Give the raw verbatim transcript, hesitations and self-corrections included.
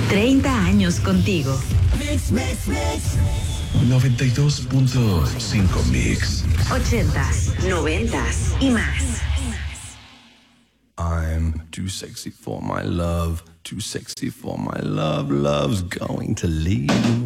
treinta años contigo. Mix, mix, mix. noventa y dos punto cinco Mix. Ochentas, noventas y más. I'm too sexy for my love, too sexy for my love, love's going to leave me.